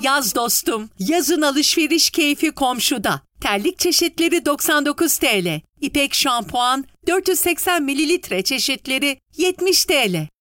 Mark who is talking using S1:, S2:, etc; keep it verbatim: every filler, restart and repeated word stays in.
S1: Yaz dostum, yazın alışveriş keyfi komşuda. Terlik çeşitleri doksan dokuz TL. İpek şampuan dört yüz seksen mililitre çeşitleri yetmiş TL.